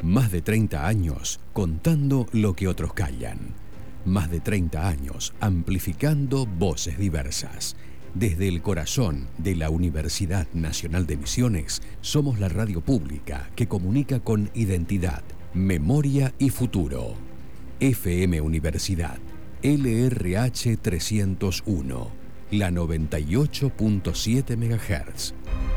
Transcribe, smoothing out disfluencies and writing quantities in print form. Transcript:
Más de 30 años contando lo que otros callan. Más de 30 años amplificando voces diversas. Desde el corazón de la Universidad Nacional de Misiones, somos la radio pública que comunica con identidad, memoria y futuro. FM Universidad, LRH 301, la 98.7 MHz.